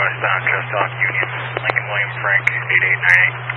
westbound just off Union, Lincoln William Frank, 8898.